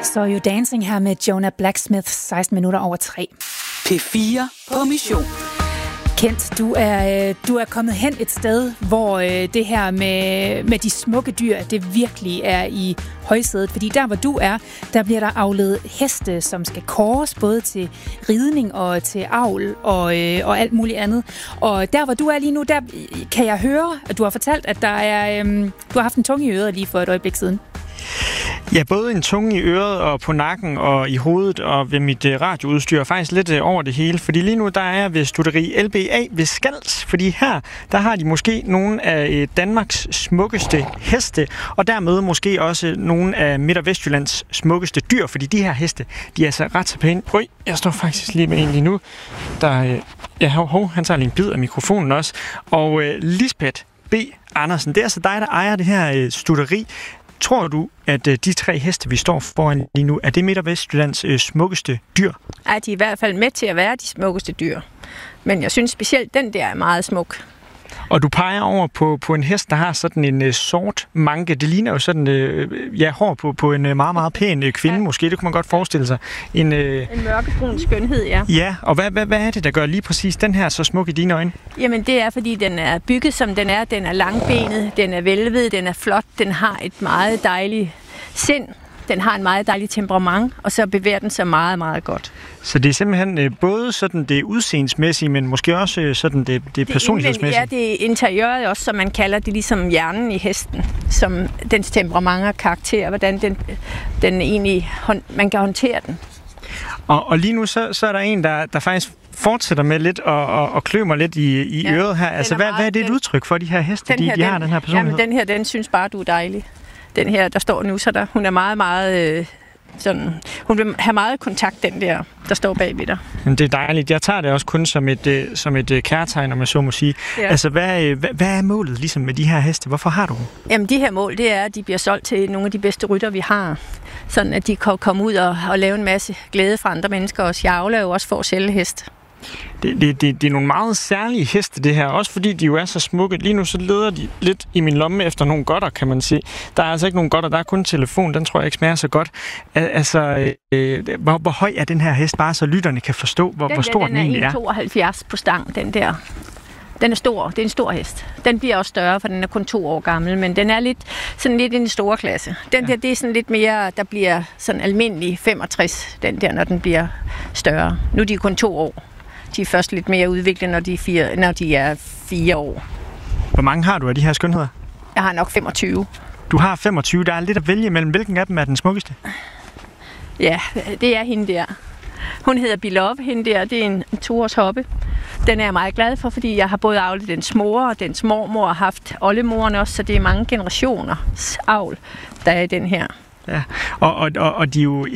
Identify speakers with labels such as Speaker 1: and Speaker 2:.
Speaker 1: Så You Dancing her med Jonah Blacksmith, 16 minutter over 3.
Speaker 2: P4 på mission.
Speaker 1: Kent, du er kommet hen et sted, hvor det her med de smukke dyr, det virkelig er i højsædet. Fordi der, hvor du er, der bliver der avlet heste, som skal kåres både til ridning og til avl og alt muligt andet. Og der, hvor du er lige nu, der kan jeg høre, at du har fortalt, at du har haft en tunge i øret lige for et øjeblik siden.
Speaker 3: Ja, både en tunge i øret og på nakken og i hovedet og ved mit radioudstyr, faktisk lidt over det hele. Fordi lige nu, der er jeg ved Stutteri LBA ved Skals, fordi her, der har de måske nogle af Danmarks smukkeste heste, og dermed måske også nogle af Midt- og Vestjyllands smukkeste dyr, fordi de her heste, de er altså ret så pæne. Jeg står faktisk lige med en lige nu, han tager lige en bid af mikrofonen også. Og Lisbeth B. Andersen, det er altså dig, der ejer det her stutteri. Tror du, at de 3 heste, vi står foran lige nu, er det Midt- og Vestjyllands smukkeste dyr?
Speaker 4: Ja, de er i hvert fald med til at være de smukkeste dyr. Men jeg synes specielt, den der er meget smuk.
Speaker 3: Og du peger over på en hest, der har sådan en sort manke. Det ligner jo sådan hår på en meget, meget pæn kvinde, måske. Det kunne man godt forestille sig. En
Speaker 4: mørkebrun skønhed, ja.
Speaker 3: Ja, og hvad er det, der gør lige præcis den her så smuk i dine øjne?
Speaker 4: Jamen, det er, fordi den er bygget, som den er. Den er langbenet, den er velved, den er flot, den har et meget dejligt sind. Den har en meget dejlig temperament, og så bevæger den sig meget, meget godt.
Speaker 3: Så det er simpelthen både sådan det udseendsmæssige, men måske også sådan det personlighedsmæssige?
Speaker 4: Ja, det er interiøret også, som man kalder det, ligesom hjernen i hesten, som dens temperament og karakter, hvordan den egentlig, man kan håndtere den.
Speaker 3: Og lige nu, så er der en, der faktisk fortsætter med lidt og klømer lidt i øret her. Altså, hvad er det et udtryk for, de her heste, de har den her personlighed?
Speaker 4: Jamen, den synes bare, du er dejlig. Den her, der står nu, så hun er meget, meget sådan... Hun vil have meget kontakt, den der står bagved dig.
Speaker 3: Det er dejligt. Jeg tager det også kun som et kærtegn, om jeg så må sige. Ja. Altså, hvad er målet ligesom med de her heste? Hvorfor har du dem?
Speaker 4: Jamen, de her mål, det er, at de bliver solgt til nogle af de bedste rytter, vi har. Sådan, at de kan komme ud og lave en masse glæde for andre mennesker. Og Sjavle er jo også for at sælge hest.
Speaker 3: Det er nogle meget særlige heste, det her. Også fordi de jo er så smukke. Lige nu så leder de lidt i min lomme efter nogle godter, kan man sige. Der er altså ikke nogen godter, der er kun telefon. Den tror jeg ikke smager så godt. Altså, hvor høj er den her hest? Bare så lytterne kan forstå, hvor stor den egentlig er.
Speaker 4: Den er 1,72 på stang, den der. Den er stor. Det er en stor hest. Den bliver også større, for den er kun 2 år gammel, men den er lidt i den store klasse. Den der, det er sådan lidt mere, der bliver sådan almindelig 65, den der, når den bliver større. Nu er de kun 2 år. De er først lidt mere udviklet, når de er 4 år.
Speaker 3: Hvor mange har du af de her skønheder?
Speaker 4: Jeg har nok 25.
Speaker 3: Du har 25. Der er lidt at vælge mellem. Hvilken af dem er den smukkeste?
Speaker 4: Ja, det er hende der. Hun hedder Bilove, hende der. Det er en 2-års hoppe. Den er jeg meget glad for, fordi jeg har både avlet dens mor og dens mormor og haft oldemoren også, så det er mange generationers avl, der er i den her.
Speaker 3: Ja, og de er jo